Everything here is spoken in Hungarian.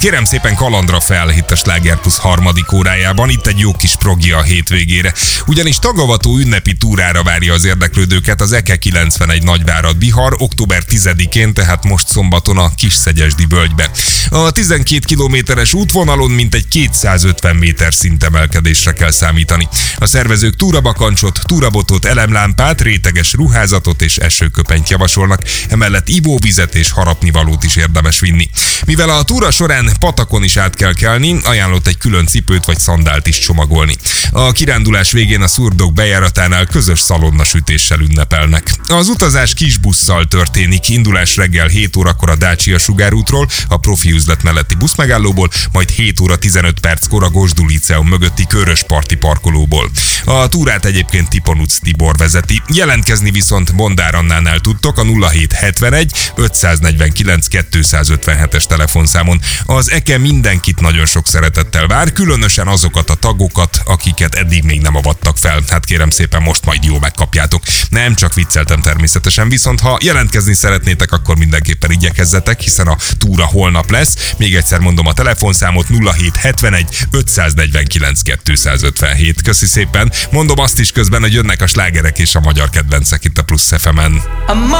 Kérem szépen, kalandra fel itt a Sláger Plus harmadik órájában, itt egy jó kis progia a hétvégére. Ugyanis tagavató ünnepi túrára várja az érdeklődőket az EKE 91 Nagyvárad Bihar október 10-én, tehát most szombaton a Kisszegyesdi völgybe. A 12 kilométeres útvonalon mintegy 250 méter szintemelkedésre kell számítani. A szervezők túrabakancsot, túrabotot, elemlámpát, réteges ruházatot és esőköpenyt javasolnak, emellett ivóvizet és harapnivalót is érdemes vinni. Mivel a túra során patakon is át kell kelni, ajánlott egy külön cipőt vagy szandált is csomagolni. A kirándulás végén a szurdok bejáratánál közös szalonnasütéssel ünnepelnek. Az utazás kis busszal történik, indulás reggel 7 órakor a Dácsia sugárútról, a profi üzlet melletti buszmegállóból, majd 7 óra 15 perckor a Gosdú Líceum mögötti Körösparti parkolóból. A túrát egyébként Tiponuc Tibor vezeti, jelentkezni viszont Bondár Annánál tudtok a 0771 549 257-es telefonszámon. Az EKE mindenkit nagyon sok szeretettel vár, különösen azokat a tagokat, akiket eddig még nem avattak fel. Hát kérem szépen, most majd jó megkapjátok. Nem, csak vicceltem természetesen, viszont ha jelentkezni szeretnétek, akkor mindenképpen igyekezzetek, hiszen a túra holnap lesz. Még egyszer mondom a telefonszámot, 0771 549 257. Köszi szépen. Mondom azt is közben, hogy jönnek a slágerek és a magyar kedvencek itt a Plusz FM-en.